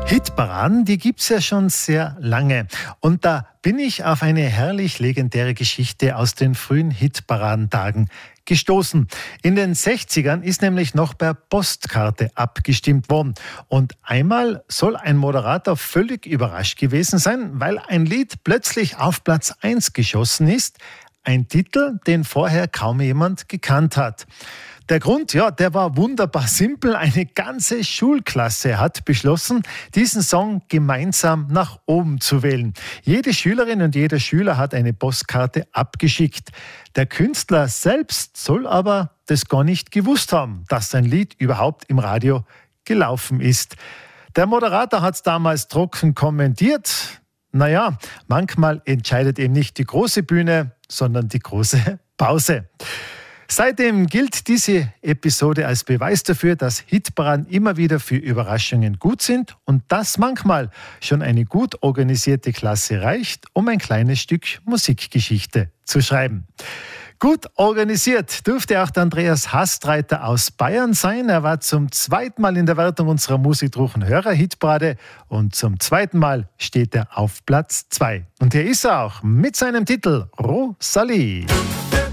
Hitparaden, die gibt's ja schon sehr lange. Und da bin ich auf eine herrlich legendäre Geschichte aus den frühen Hitparadentagen gestoßen. In den 60ern ist nämlich noch per Postkarte abgestimmt worden. Und einmal soll ein Moderator völlig überrascht gewesen sein, weil ein Lied plötzlich auf Platz 1 geschossen ist. Ein Titel, den vorher kaum jemand gekannt hat. Der Grund, ja, der war wunderbar simpel. Eine ganze Schulklasse hat beschlossen, diesen Song gemeinsam nach oben zu wählen. Jede Schülerin und jeder Schüler hat eine Postkarte abgeschickt. Der Künstler selbst soll aber das gar nicht gewusst haben, dass sein Lied überhaupt im Radio gelaufen ist. Der Moderator hat es damals trocken kommentiert. Naja, manchmal entscheidet eben nicht die große Bühne, sondern die große Pause. Seitdem gilt diese Episode als Beweis dafür, dass Hitparaden immer wieder für Überraschungen gut sind und dass manchmal schon eine gut organisierte Klasse reicht, um ein kleines Stück Musikgeschichte zu schreiben. Gut organisiert dürfte auch der Andreas Hastreiter aus Bayern sein. Er war zum zweiten Mal in der Wertung unserer Musikdruchen Hörer-Hitparade und zum zweiten Mal steht er auf Platz 2. Und hier ist er auch mit seinem Titel Rosalie.